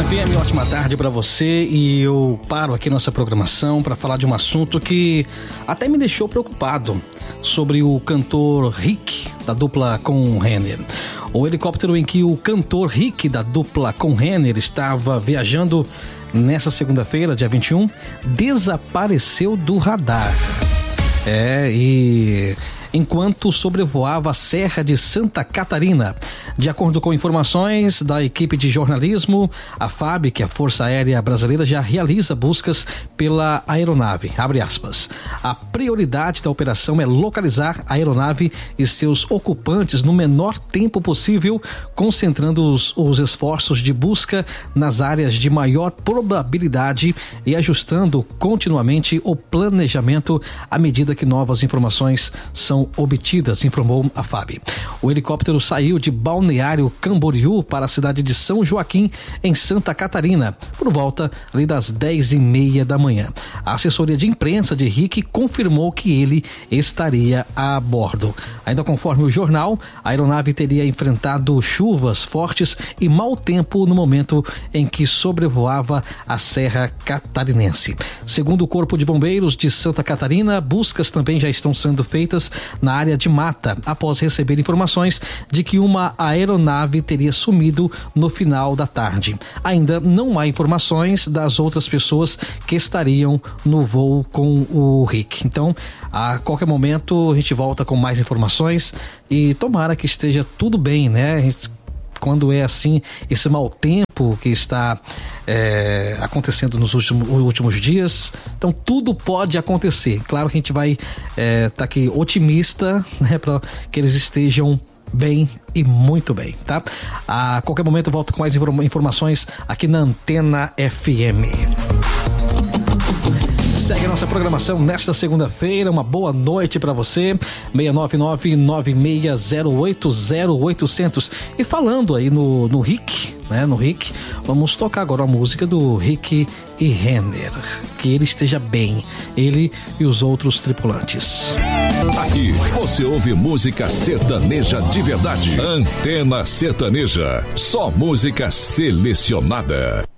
FM, ótima tarde para você. E eu paro aqui nossa programação para falar de um assunto que até me deixou preocupado, sobre o cantor Rick, da dupla com Renner. O helicóptero em que o cantor Rick, da dupla com Renner, estava viajando nessa segunda-feira, dia 21, desapareceu do radar. Enquanto sobrevoava a Serra de Santa Catarina. De acordo com informações da equipe de jornalismo, a FAB, que é a Força Aérea Brasileira, já realiza buscas pela aeronave. Abre aspas. A prioridade da operação é localizar a aeronave e seus ocupantes no menor tempo possível, concentrando os esforços de busca nas áreas de maior probabilidade e ajustando continuamente o planejamento à medida que novas informações são obtidas, informou a FAB. O helicóptero saiu de Balneário Camboriú para a cidade de São Joaquim, em Santa Catarina, por volta ali das 10:30 da manhã. A assessoria de imprensa de Rick confirmou que ele estaria a bordo. Ainda conforme o jornal, a aeronave teria enfrentado chuvas fortes e mau tempo no momento em que sobrevoava a Serra Catarinense. Segundo o Corpo de Bombeiros de Santa Catarina, buscas também já estão sendo feitas na área de mata, após receber informações de que uma aeronave teria sumido no final da tarde. Ainda não há informações das outras pessoas que estariam no voo com o Rick. Então, a qualquer momento a gente volta com mais informações e tomara que esteja tudo bem, né? Quando é assim, esse mau tempo que está acontecendo nos últimos dias, então tudo pode acontecer. Claro que a gente vai tá aqui otimista, né, para que eles estejam bem e muito bem, tá? A qualquer momento eu volto com mais informações aqui na Antena FM. Segue a nossa programação nesta segunda-feira. Uma boa noite para você. 699-9608-0800. E falando aí no Rick, né? No Rick, vamos tocar agora a música do Rick e Renner. Que ele esteja bem, ele e os outros tripulantes. Aqui você ouve música sertaneja de verdade. Antena Sertaneja, só música selecionada.